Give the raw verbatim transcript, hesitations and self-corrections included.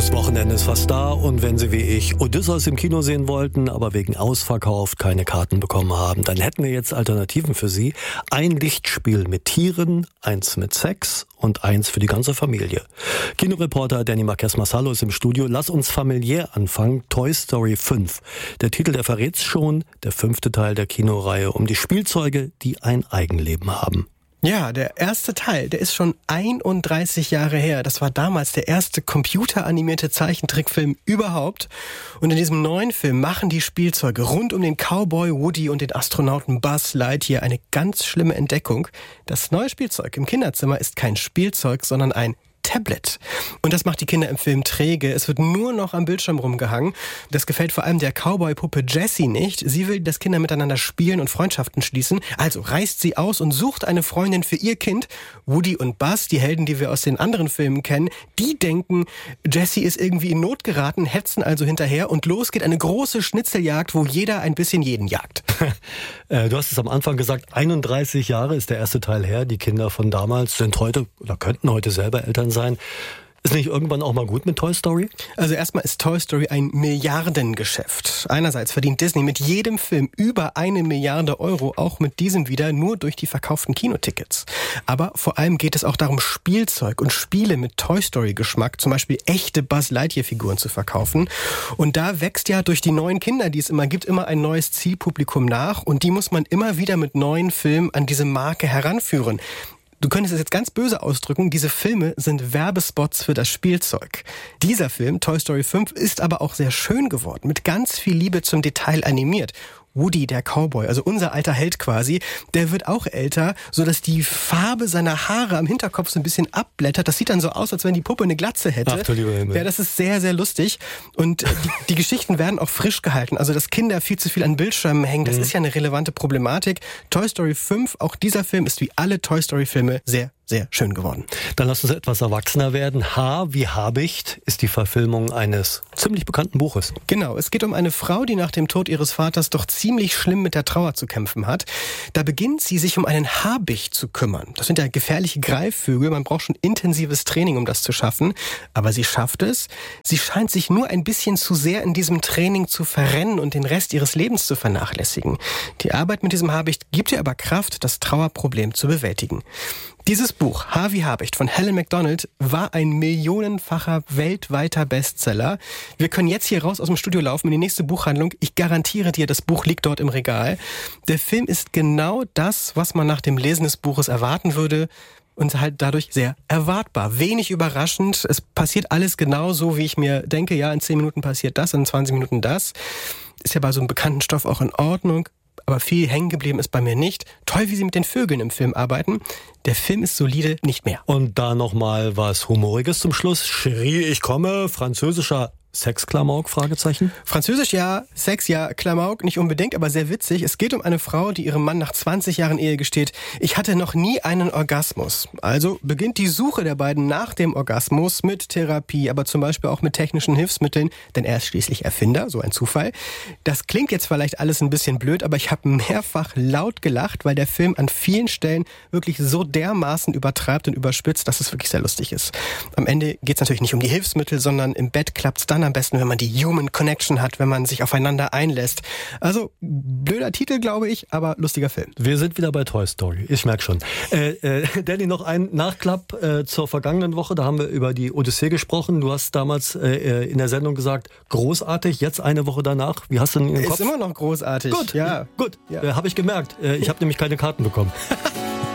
Das Wochenende ist fast da und wenn Sie wie ich Odysseus im Kino sehen wollten, aber wegen Ausverkauf keine Karten bekommen haben, dann hätten wir jetzt Alternativen für Sie. Ein Lichtspiel mit Tieren, eins mit Sex und eins für die ganze Familie. Kinoreporter Danny Marques-Massalo ist im Studio. Lass uns familiär anfangen. Toy Story fünf. Der Titel, der verrät's schon, der fünfte Teil der Kinoreihe um die Spielzeuge, die ein Eigenleben haben. Ja, der erste Teil, der ist schon einunddreißig Jahre her. Das war damals der erste computeranimierte Zeichentrickfilm überhaupt. Und in diesem neuen Film machen die Spielzeuge rund um den Cowboy Woody und den Astronauten Buzz Lightyear eine ganz schlimme Entdeckung. Das neue Spielzeug im Kinderzimmer ist kein Spielzeug, sondern ein Tablet. Und das macht die Kinder im Film träge. Es wird nur noch am Bildschirm rumgehangen. Das gefällt vor allem der Cowboy-Puppe Jessie nicht. Sie will, dass Kinder miteinander spielen und Freundschaften schließen. Also reist sie aus und sucht eine Freundin für ihr Kind. Woody und Buzz, die Helden, die wir aus den anderen Filmen kennen, die denken, Jessie ist irgendwie in Not geraten, hetzen also hinterher und los geht eine große Schnitzeljagd, wo jeder ein bisschen jeden jagt. Du hast es am Anfang gesagt, einunddreißig Jahre ist der erste Teil her. Die Kinder von damals sind heute oder könnten heute selber Eltern sein. Ist nicht irgendwann auch mal gut mit Toy Story? Also erstmal ist Toy Story ein Milliardengeschäft. Einerseits verdient Disney mit jedem Film über eine Milliarde Euro, auch mit diesem wieder nur durch die verkauften Kinotickets. Aber vor allem geht es auch darum, Spielzeug und Spiele mit Toy Story Geschmack, zum Beispiel echte Buzz Lightyear Figuren zu verkaufen. Und da wächst ja durch die neuen Kinder, die es immer gibt, immer ein neues Zielpublikum nach. Und die muss man immer wieder mit neuen Filmen an diese Marke heranführen. Du könntest es jetzt ganz böse ausdrücken, diese Filme sind Werbespots für das Spielzeug. Dieser Film, Toy Story fünf, ist aber auch sehr schön geworden, mit ganz viel Liebe zum Detail animiert. Woody, der Cowboy, also unser alter Held quasi, der wird auch älter, sodass die Farbe seiner Haare am Hinterkopf so ein bisschen abblättert. Das sieht dann so aus, als wenn die Puppe eine Glatze hätte. Ach, du lieber Himmel. Ja, das ist sehr, sehr lustig. Und die, die Geschichten werden auch frisch gehalten. Also, dass Kinder viel zu viel an Bildschirmen hängen, das mhm. ist ja eine relevante Problematik. Toy Story fünf, auch dieser Film ist wie alle Toy Story Filme sehr sehr schön geworden. Dann lass uns etwas erwachsener werden. H wie Habicht ist die Verfilmung eines ziemlich bekannten Buches. Genau, es geht um eine Frau, die nach dem Tod ihres Vaters doch ziemlich schlimm mit der Trauer zu kämpfen hat. Da beginnt sie, sich um einen Habicht zu kümmern. Das sind ja gefährliche Greifvögel, man braucht schon intensives Training, um das zu schaffen. Aber sie schafft es. Sie scheint sich nur ein bisschen zu sehr in diesem Training zu verrennen und den Rest ihres Lebens zu vernachlässigen. Die Arbeit mit diesem Habicht gibt ihr aber Kraft, das Trauerproblem zu bewältigen. Dieses Buch, H wie Habicht von Helen Macdonald, war ein millionenfacher weltweiter Bestseller. Wir können jetzt hier raus aus dem Studio laufen in die nächste Buchhandlung. Ich garantiere dir, das Buch liegt dort im Regal. Der Film ist genau das, was man nach dem Lesen des Buches erwarten würde. Und halt dadurch sehr erwartbar. Wenig überraschend. Es passiert alles genau so, wie ich mir denke. Ja, in zehn Minuten passiert das, in zwanzig Minuten das. Ist ja bei so einem bekannten Stoff auch in Ordnung. Aber viel hängen geblieben ist bei mir nicht. Toll, wie sie mit den Vögeln im Film arbeiten. Der Film ist solide, nicht mehr. Und da nochmal was Humoriges zum Schluss. Schrie, ich komme, französischer Sexklamauk, Fragezeichen? Französisch ja, Sex ja, Klamauk nicht unbedingt, aber sehr witzig. Es geht um eine Frau, die ihrem Mann nach zwanzig Jahren Ehe gesteht, ich hatte noch nie einen Orgasmus. Also beginnt die Suche der beiden nach dem Orgasmus mit Therapie, aber zum Beispiel auch mit technischen Hilfsmitteln, denn er ist schließlich Erfinder, so ein Zufall. Das klingt jetzt vielleicht alles ein bisschen blöd, aber ich habe mehrfach laut gelacht, weil der Film an vielen Stellen wirklich so dermaßen übertreibt und überspitzt, dass es wirklich sehr lustig ist. Am Ende geht es natürlich nicht um die Hilfsmittel, sondern im Bett klappt es dann am besten, wenn man die Human Connection hat, wenn man sich aufeinander einlässt. Also, blöder Titel, glaube ich, aber lustiger Film. Wir sind wieder bei Toy Story, ich merke schon. Äh, äh, Danny, noch ein Nachklapp äh, zur vergangenen Woche, da haben wir über die Odyssee gesprochen. Du hast damals äh, in der Sendung gesagt, großartig, jetzt eine Woche danach. Wie hast du denn im Kopf? Ist immer noch großartig. Gut, ja. Gut, ja. äh, habe ich gemerkt. Äh, ich habe nämlich keine Karten bekommen.